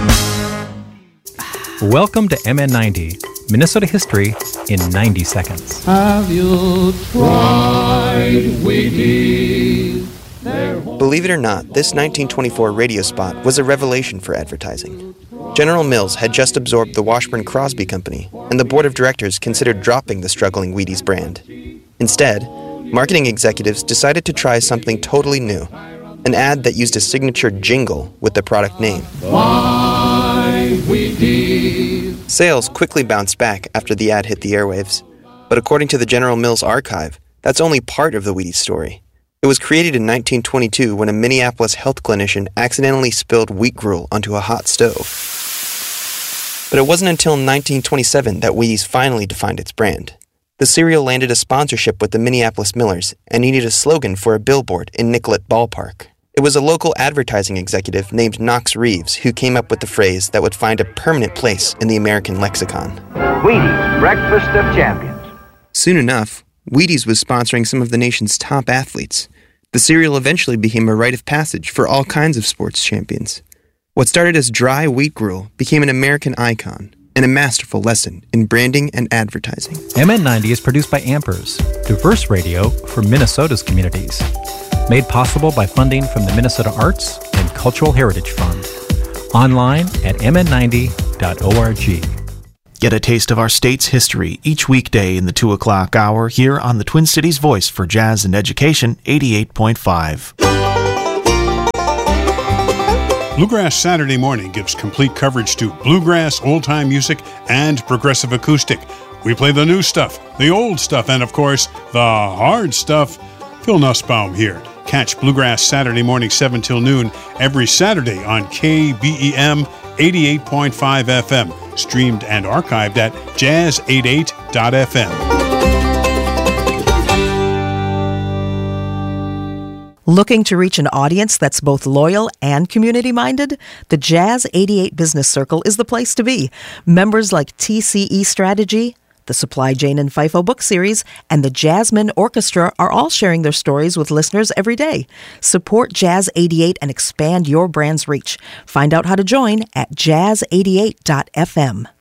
Welcome to MN90, Minnesota history in 90 seconds. Have you tried Wheaties? Believe it or not, this 1924 radio spot was a revelation for advertising. General Mills had just absorbed the Washburn Crosby Company, and the board of directors considered dropping the struggling Wheaties brand. Instead, marketing executives decided to try something totally new, an ad that used a signature jingle with the product name. Buy Wheaties. Sales quickly bounced back after the ad hit the airwaves, but according to the General Mills archive, that's only part of the Wheaties story. It was created in 1922 when a Minneapolis health clinician accidentally spilled wheat gruel onto a hot stove. But it wasn't until 1927 that Wheaties finally defined its brand. The cereal landed a sponsorship with the Minneapolis Millers and needed a slogan for a billboard in Nicollet Ballpark. It was a local advertising executive named Knox Reeves who came up with the phrase that would find a permanent place in the American lexicon. Wheaties, breakfast of champions. Soon enough, Wheaties was sponsoring some of the nation's top athletes. The cereal eventually became a rite of passage for all kinds of sports champions. What started as dry wheat gruel became an American icon and a masterful lesson in branding and advertising. MN90 is produced by Ampers, diverse radio for Minnesota's communities. Made possible by funding from the Minnesota Arts and Cultural Heritage Fund. Online at mn90.org. Get a taste of our state's history each weekday in the 2 o'clock hour here on the Twin Cities Voice for Jazz and Education 88.5. Bluegrass Saturday Morning gives complete coverage to bluegrass, old-time music, and progressive acoustic. We play the new stuff, the old stuff, and of course, the hard stuff. Phil Nussbaum here. Catch Bluegrass Saturday Morning 7 till noon every Saturday on KBEM 88.5 FM, streamed and archived at jazz88.fm. Looking to reach an audience that's both loyal and community-minded? The Jazz 88 Business Circle is the place to be. Members like TCE Strategy, the Supply Jane and FIFO book series, and the Jasmine Orchestra are all sharing their stories with listeners every day. Support Jazz 88 and expand your brand's reach. Find out how to join at jazz88.fm.